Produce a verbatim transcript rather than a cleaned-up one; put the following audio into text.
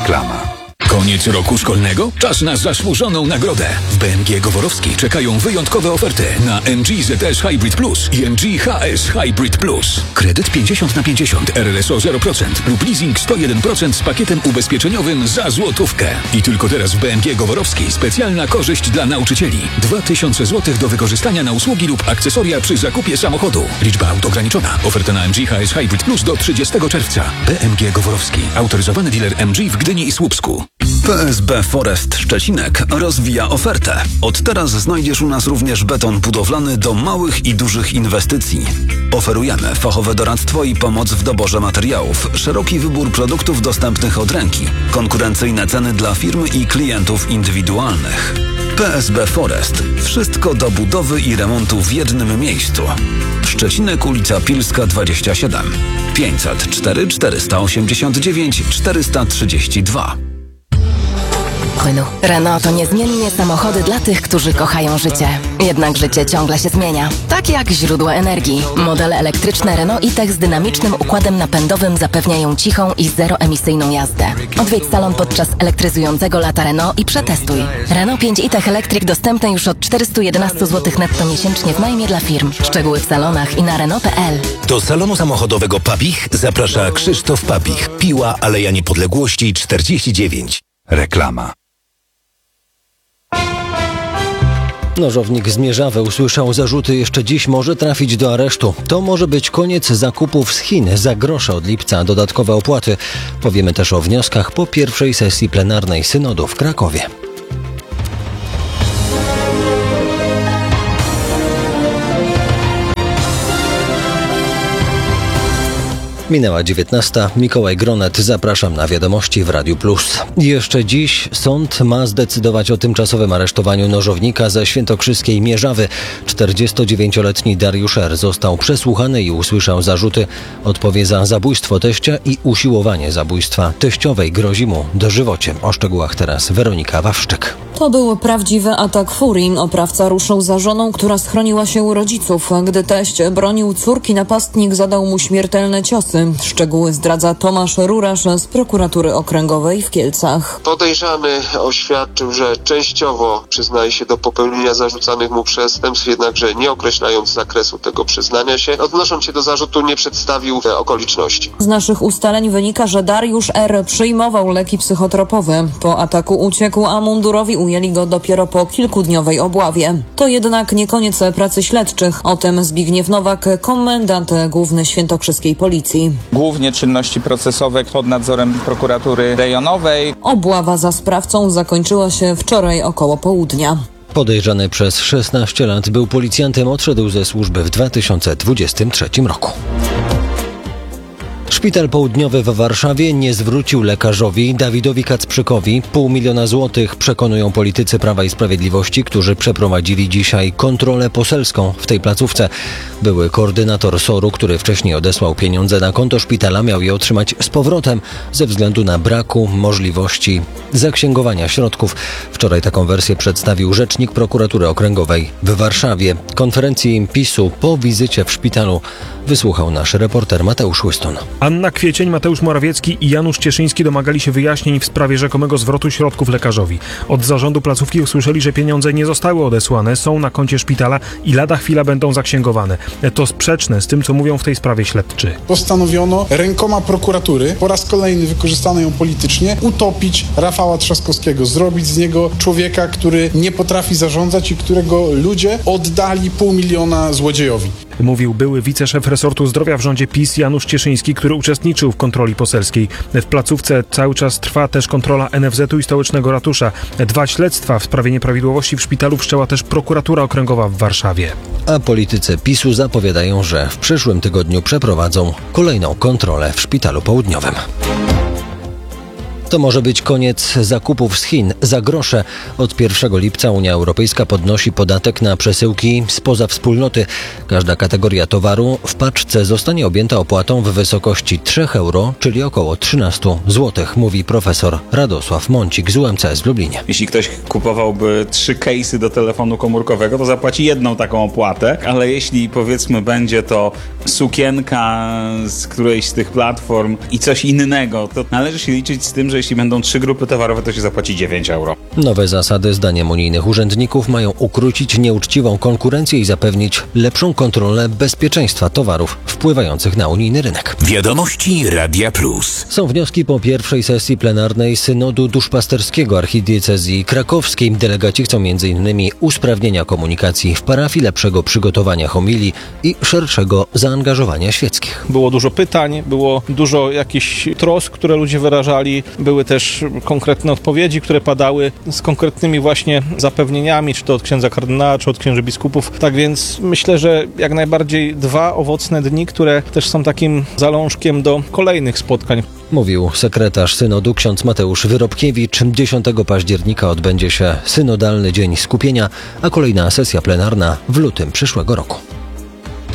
Reklama. Koniec roku szkolnego? Czas na zasłużoną nagrodę. W B M G Goworowskiej czekają wyjątkowe oferty na M G Z S Hybrid Plus i M G H S Hybrid Plus. Kredyt pięćdziesiąt na pięćdziesiąt, R L S O zero procent lub leasing sto jeden procent z pakietem ubezpieczeniowym za złotówkę. I tylko teraz w B M G Goworowskiej specjalna korzyść dla nauczycieli. dwa tysiące złotych do wykorzystania na usługi lub akcesoria przy zakupie samochodu. Liczba aut ograniczona. Oferta na M G H S Hybrid Plus do trzydziestego czerwca. B M G Goworowski. Autoryzowany dealer M G w Gdyni i Słupsku. P S B Forest Szczecinek rozwija ofertę. Od teraz znajdziesz u nas również beton budowlany do małych i dużych inwestycji. Oferujemy fachowe doradztwo i pomoc w doborze materiałów, szeroki wybór produktów dostępnych od ręki, konkurencyjne ceny dla firm i klientów indywidualnych. P S B Forest. Wszystko do budowy i remontu w jednym miejscu. Szczecinek, ulica Pilska dwadzieścia siedem, pięćset cztery czterysta osiemdziesiąt dziewięć czterysta trzydzieści dwa. Renault. Renault to niezmiennie samochody dla tych, którzy kochają życie. Jednak życie ciągle się zmienia. Tak jak źródła energii. Modele elektryczne Renault E-Tech z dynamicznym układem napędowym zapewniają cichą i zeroemisyjną jazdę. Odwiedź salon podczas elektryzującego lata Renault i przetestuj. Renault pięć E-Tech Electric dostępny już od czterysta jedenaście złotych netto miesięcznie w najmie dla firm. Szczegóły w salonach i na Renault kropka p l. Do salonu samochodowego Papich zaprasza Krzysztof Papich. Piła, Aleja Niepodległości czterdzieści dziewięć. Reklama. Nożownik z Mierzawy usłyszał zarzuty, jeszcze dziś może trafić do aresztu. To może być koniec zakupów z Chin za grosze od lipca, dodatkowe opłaty. Powiemy też o wnioskach po pierwszej sesji plenarnej synodu w Krakowie. Minęła dziewiętnasta. Mikołaj Gronet, zapraszam na wiadomości w Radiu Plus. Jeszcze dziś sąd ma zdecydować o tymczasowym aresztowaniu nożownika ze świętokrzyskiej Mierzawy. czterdziestodziewięcioletni Dariusz R. został przesłuchany i usłyszał zarzuty. Odpowie za zabójstwo teścia i usiłowanie zabójstwa teściowej. Grozi mu dożywocie. O szczegółach teraz Weronika Wawrzyk. To był prawdziwy atak furii. Oprawca ruszył za żoną, która schroniła się u rodziców. Gdy teść bronił córki, napastnik zadał mu śmiertelne ciosy. Szczegóły zdradza Tomasz Rurasz z prokuratury okręgowej w Kielcach. Podejrzany oświadczył, że częściowo przyznaje się do popełnienia zarzucanych mu przestępstw, jednakże nie określając zakresu tego przyznania się, odnosząc się do zarzutu, nie przedstawił okoliczności. Z naszych ustaleń wynika, że Dariusz R. przyjmował leki psychotropowe. Po ataku uciekł, a mundurowi ujęli go dopiero po kilkudniowej obławie. To jednak nie koniec pracy śledczych. O tym Zbigniew Nowak, komendant główny świętokrzyskiej policji. Głównie czynności procesowe pod nadzorem prokuratury rejonowej. Obława za sprawcą zakończyła się wczoraj około południa. Podejrzany przez szesnaście lat był policjantem, odszedł ze służby w dwa tysiące dwudziestym trzecim roku. Szpital Południowy w Warszawie nie zwrócił lekarzowi Dawidowi Kacprzykowi pół miliona złotych, przekonują politycy Prawa i Sprawiedliwości, którzy przeprowadzili dzisiaj kontrolę poselską w tej placówce. Były koordynator S O R-u, który wcześniej odesłał pieniądze na konto szpitala, miał je otrzymać z powrotem ze względu na braku możliwości zaksięgowania środków. Wczoraj taką wersję przedstawił rzecznik prokuratury okręgowej w Warszawie. Konferencji PiS-u po wizycie w szpitalu wysłuchał nasz reporter Mateusz Łyston. Anna Kwiecień, Mateusz Morawiecki i Janusz Cieszyński domagali się wyjaśnień w sprawie rzekomego zwrotu środków lekarzowi. Od zarządu placówki usłyszeli, że pieniądze nie zostały odesłane, są na koncie szpitala i lada chwila będą zaksięgowane. To sprzeczne z tym, co mówią w tej sprawie śledczy. Postanowiono rękoma prokuratury, po raz kolejny wykorzystano ją politycznie, utopić Rafała Trzaskowskiego, zrobić z niego człowieka, który nie potrafi zarządzać i którego ludzie oddali pół miliona złodziejowi. Mówił były wiceszef resortu zdrowia w rządzie PiS Janusz Cieszyński, który uczestniczył w kontroli poselskiej. W placówce cały czas trwa też kontrola N F Z-u i stołecznego ratusza. Dwa śledztwa w sprawie nieprawidłowości w szpitalu wszczęła też prokuratura okręgowa w Warszawie. A politycy PiS-u zapowiadają, że w przyszłym tygodniu przeprowadzą kolejną kontrolę w Szpitalu Południowym. To może być koniec zakupów z Chin za grosze. Od pierwszego lipca Unia Europejska podnosi podatek na przesyłki spoza wspólnoty. Każda kategoria towaru w paczce zostanie objęta opłatą w wysokości trzy euro, czyli około trzynaście złotych, mówi profesor Radosław Mącik z U M C S w Lublinie. Jeśli ktoś kupowałby trzy case'y do telefonu komórkowego, to zapłaci jedną taką opłatę, ale jeśli powiedzmy będzie to sukienka z którejś z tych platform i coś innego, to należy się liczyć z tym, że że jeśli będą trzy grupy towarowe, to się zapłaci dziewięć euro. Nowe zasady, zdaniem unijnych urzędników, mają ukrócić nieuczciwą konkurencję i zapewnić lepszą kontrolę bezpieczeństwa towarów wpływających na unijny rynek. Wiadomości Radia Plus. Są wnioski po pierwszej sesji plenarnej Synodu Duszpasterskiego Archidiecezji Krakowskiej. Delegaci chcą między innymi usprawnienia komunikacji w parafii, lepszego przygotowania homilii i szerszego zaangażowania świeckich. Było dużo pytań, było dużo jakichś trosk, które ludzie wyrażali. Były też konkretne odpowiedzi, które padały z konkretnymi właśnie zapewnieniami, czy to od księdza kardynała, czy od księży biskupów. Tak więc myślę, że jak najbardziej dwa owocne dni, które też są takim zalążkiem do kolejnych spotkań. Mówił sekretarz synodu ksiądz Mateusz Wyrobkiewicz. dziesiątego października odbędzie się synodalny dzień skupienia, a kolejna sesja plenarna w lutym przyszłego roku.